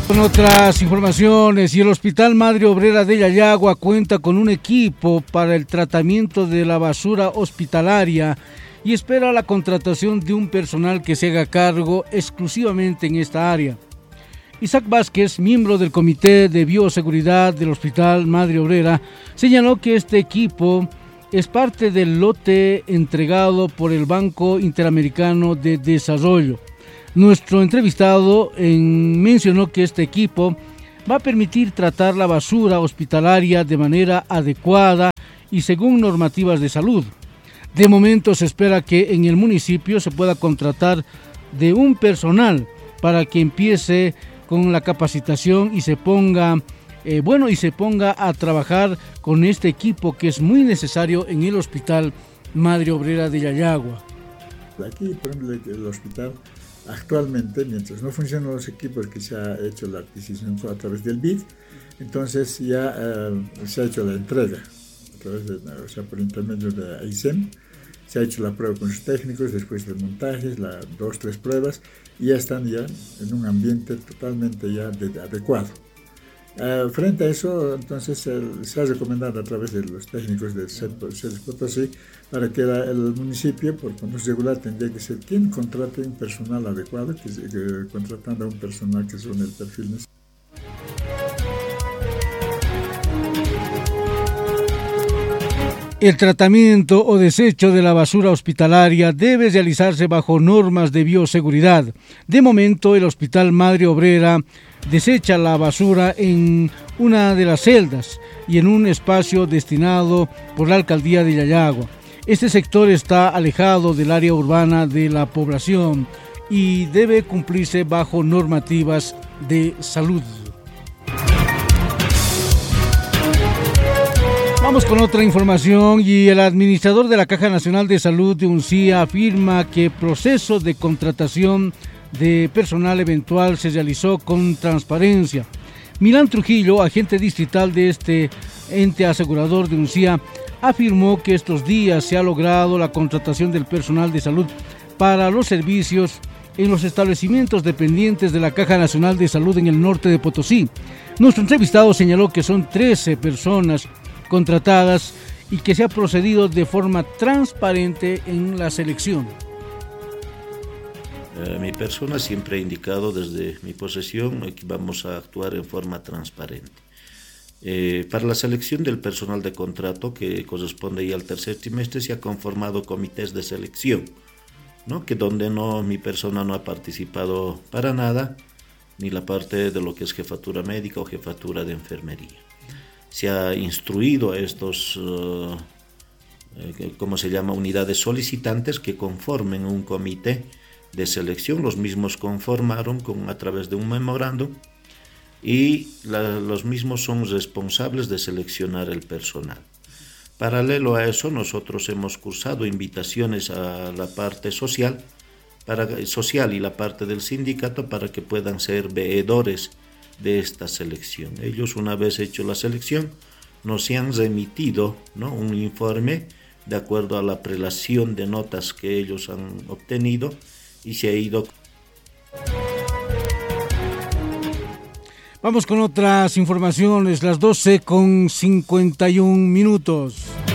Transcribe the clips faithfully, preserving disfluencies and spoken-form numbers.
Con otras informaciones, y el Hospital Madre Obrera de Yayagua cuenta con un equipo para el tratamiento de la basura hospitalaria y espera la contratación de un personal que se haga cargo exclusivamente en esta área. Isaac Vázquez, miembro del Comité de Bioseguridad del Hospital Madre Obrera, señaló que este equipo es parte del lote entregado por el Banco Interamericano de Desarrollo. Nuestro entrevistado en, mencionó que este equipo va a permitir tratar la basura hospitalaria de manera adecuada y según normativas de salud. De momento se espera que en el municipio se pueda contratar de un personal para que empiece con la capacitación y se ponga, eh, bueno, y se ponga a trabajar con este equipo que es muy necesario en el Hospital Madre Obrera de Yayagua. Aquí, por ejemplo, el hospital actualmente, mientras no funcionan los equipos que se ha hecho la adquisición a través del B I D, entonces ya eh, se ha hecho la entrega, a través de, o sea, por intermedio de A I S E M, se ha hecho la prueba con sus técnicos, después de montajes, las dos, tres pruebas, y ya están ya en un ambiente totalmente ya de, de adecuado. Uh, frente a eso, entonces, el, se ha recomendado a través de los técnicos del C E D Potosí para que la, el municipio, por conducta regular, tendría que ser quien contrate un personal adecuado, que, que, contratando a un personal que son el perfil necesario. El tratamiento o desecho de la basura hospitalaria debe realizarse bajo normas de bioseguridad. De momento, el Hospital Madre Obrera desecha la basura en una de las celdas y en un espacio destinado por la Alcaldía de Yayagua. Este sector está alejado del área urbana de la población y debe cumplirse bajo normativas de salud. Vamos con otra información, y el administrador de la Caja Nacional de Salud de UNCIA afirma que el proceso de contratación de personal eventual se realizó con transparencia. Milán Trujillo, agente distrital de este ente asegurador de UNCIA, afirmó que estos días se ha logrado la contratación del personal de salud para los servicios en los establecimientos dependientes de la Caja Nacional de Salud en el norte de Potosí. Nuestro entrevistado señaló que son trece personas contratadas y que se ha procedido de forma transparente en la selección. Eh, mi persona siempre ha indicado desde mi posesión que vamos a actuar en forma transparente. Eh, para la selección del personal de contrato, que corresponde ya al tercer trimestre, se ha conformado comités de selección, ¿no? Que donde no, mi persona no ha participado para nada, ni la parte de lo que es jefatura médica o jefatura de enfermería. Se ha instruido a estos, uh, eh, ¿cómo se llama?, unidades solicitantes que conformen un comité de selección. Los mismos conformaron con, a través de un memorando, y la, los mismos son responsables de seleccionar el personal. Paralelo a eso, nosotros hemos cursado invitaciones a la parte social, para, social y la parte del sindicato para que puedan ser veedores de esta selección. Ellos, una vez hecho la selección, nos han remitido, ¿no?, un informe de acuerdo a la prelación de notas que ellos han obtenido, y se ha ido. Vamos con otras informaciones, las doce con cincuenta y un minutos.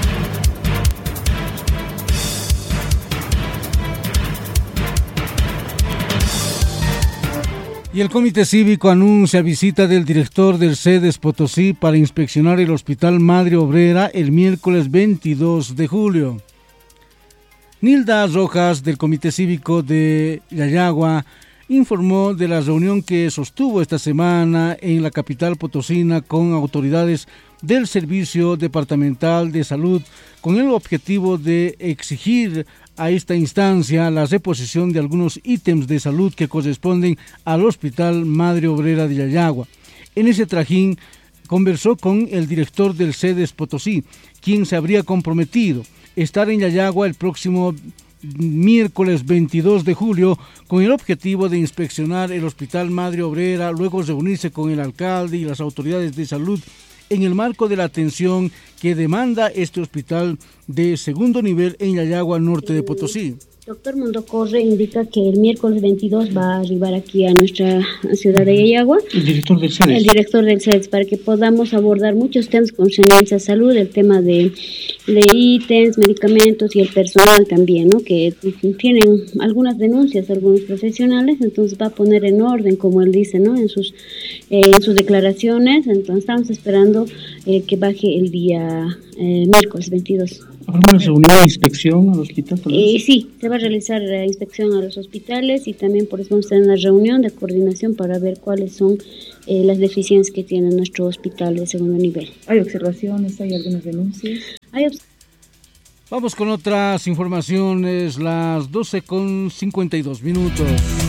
Y el Comité Cívico anuncia visita del director del C E D E S Potosí para inspeccionar el Hospital Madre Obrera el miércoles veintidós de julio. Nilda Rojas, del Comité Cívico de Yayagua, informó de la reunión que sostuvo esta semana en la capital potosina con autoridades del Servicio Departamental de Salud, con el objetivo de exigir a esta instancia la reposición de algunos ítems de salud que corresponden al Hospital Madre Obrera de Yayagua. En ese trajín conversó con el director del C E D E S Potosí, quien se habría comprometido estar en Yayagua el próximo miércoles veintidós de julio con el objetivo de inspeccionar el Hospital Madre Obrera, luego reunirse con el alcalde y las autoridades de salud en el marco de la atención que demanda este hospital de segundo nivel en Yayagua, norte de Potosí. Doctor Mundo Corre indica que el miércoles veintidós va a arribar aquí a nuestra ciudad de Yayagua. El director del C E D E S. El director del C E D E S, para que podamos abordar muchos temas concernientes a salud, el tema de, de ítems, medicamentos y el personal también, ¿no? Que tienen algunas denuncias de algunos profesionales, entonces va a poner en orden, como él dice, ¿no? En sus, eh, en sus declaraciones, entonces estamos esperando eh, que baje el día eh, miércoles veintidós. ¿Habrá una reunión de inspección al hospital? Eh, sí, se va a realizar la inspección a los hospitales y también por eso vamos a tener una reunión de coordinación para ver cuáles son eh, las deficiencias que tiene nuestro hospital de segundo nivel. ¿Hay observaciones? ¿Hay algunas denuncias? Hay obs- Vamos con otras informaciones, las doce con cincuenta y dos minutos.